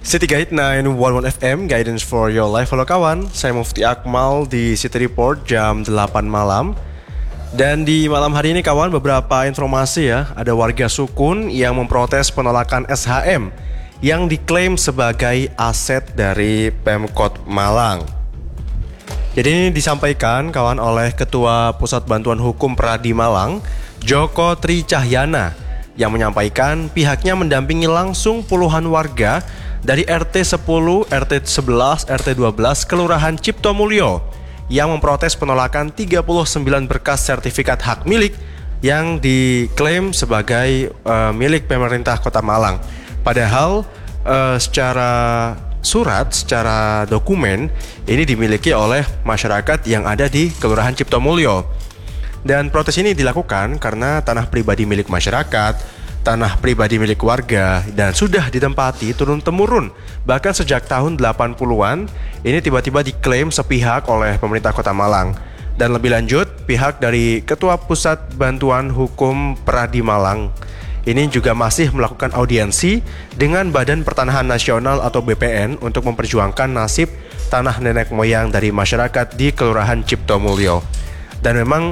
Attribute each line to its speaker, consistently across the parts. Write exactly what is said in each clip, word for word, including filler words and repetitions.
Speaker 1: City Guide sembilan satu satu F M, Guidance for Your Life. Halo kawan, saya Mufti Akmal di City Report jam delapan malam. Dan di malam hari ini kawan, beberapa informasi ya. Ada warga Sukun yang memprotes penolakan S H M yang diklaim sebagai aset dari Pemkot Malang. Jadi ini disampaikan kawan oleh Ketua Pusat Bantuan Hukum Pradi Malang, Joko Tri Cahyana, yang menyampaikan pihaknya mendampingi langsung puluhan warga dari R T sepuluh, R T sebelas, R T dua belas Kelurahan Ciptomulyo yang memprotes penolakan tiga puluh sembilan berkas sertifikat hak milik yang diklaim sebagai uh, milik pemerintah Kota Malang. Padahal uh, secara surat, secara dokumen ini dimiliki oleh masyarakat yang ada di Kelurahan Ciptomulyo. Dan protes ini dilakukan karena tanah pribadi milik masyarakat, tanah pribadi milik warga, dan sudah ditempati turun-temurun. Bahkan sejak tahun delapan puluhan, ini tiba-tiba diklaim sepihak oleh pemerintah Kota Malang. Dan lebih lanjut, pihak dari Ketua Pusat Bantuan Hukum Pradi Malang ini juga masih melakukan audiensi dengan Badan Pertanahan Nasional atau B P N untuk memperjuangkan nasib tanah nenek moyang dari masyarakat di Kelurahan Ciptomulyo. Dan memang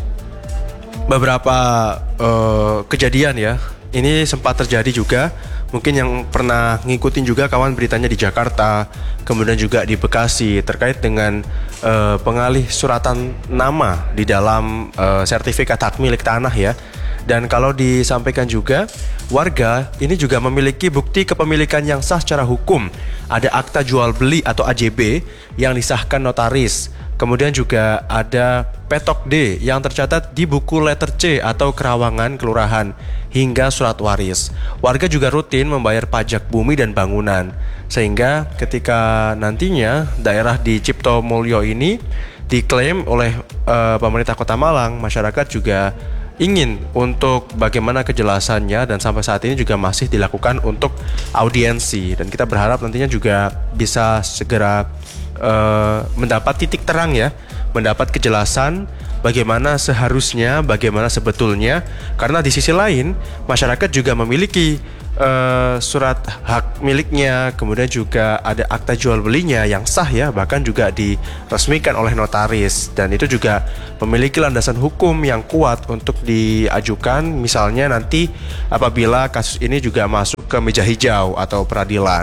Speaker 1: beberapa uh, kejadian ya, ini sempat terjadi juga. Mungkin yang pernah ngikutin juga kawan beritanya di Jakarta, kemudian juga di Bekasi terkait dengan uh, pengalih suratan nama di dalam uh, sertifikat hak milik tanah ya. Dan kalau disampaikan juga, warga ini juga memiliki bukti kepemilikan yang sah secara hukum. Ada akta jual beli atau A J B yang disahkan notaris. Kemudian juga ada petok D yang tercatat di buku letter C atau kerawangan kelurahan hingga surat waris. Warga juga rutin membayar pajak bumi dan bangunan. Sehingga ketika nantinya daerah di Ciptomulyo ini diklaim oleh uh, pemerintah Kota Malang, masyarakat juga ingin untuk bagaimana kejelasannya, dan sampai saat ini juga masih dilakukan untuk audiensi. Dan kita berharap nantinya juga bisa segera Uh, mendapat titik terang ya, mendapat kejelasan bagaimana seharusnya, bagaimana sebetulnya. Karena di sisi lain masyarakat juga memiliki uh, surat hak miliknya, kemudian juga ada akta jual belinya yang sah ya, bahkan juga diresmikan oleh notaris. Dan itu juga memiliki landasan hukum yang kuat untuk diajukan, misalnya nanti apabila kasus ini juga masuk ke meja hijau atau peradilan.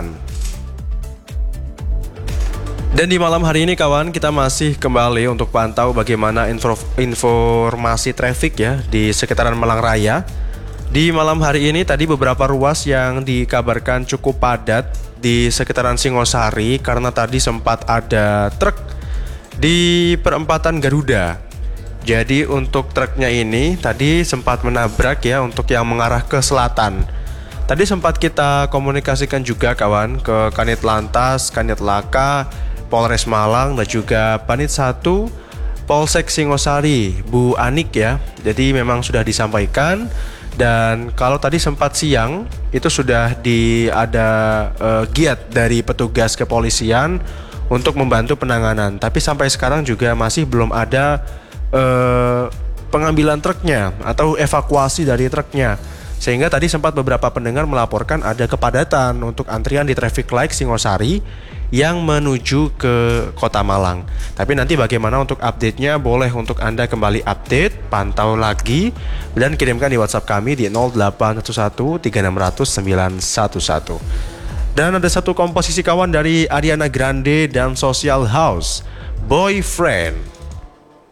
Speaker 1: Dan di malam hari ini kawan, kita masih kembali untuk pantau bagaimana info, informasi traffic ya di sekitaran Malang Raya. Di malam hari ini tadi beberapa ruas yang dikabarkan cukup padat di sekitaran Singosari karena tadi sempat ada truk di perempatan Garuda. Jadi untuk truknya ini tadi sempat menabrak ya untuk yang mengarah ke selatan. Tadi sempat kita komunikasikan juga kawan ke Kanit Lantas, Kanit Laka, Polres Malang, dan juga Panit satu Polsek Singosari, Bu Anik ya. Jadi memang sudah disampaikan. Dan kalau tadi sempat siang itu sudah di ada uh, giat dari petugas kepolisian untuk membantu penanganan. Tapi sampai sekarang juga masih belum ada uh, pengambilan truknya atau evakuasi dari truknya. Sehingga tadi sempat beberapa pendengar melaporkan ada kepadatan untuk antrian di traffic light Singosari yang menuju ke Kota Malang. Tapi nanti bagaimana untuk update-nya, boleh untuk Anda kembali update, pantau lagi, dan kirimkan di WhatsApp kami di nol delapan satu satu tiga enam nol nol sembilan satu satu. Dan ada satu komposisi kawan dari Ariana Grande dan Social House, Boyfriend.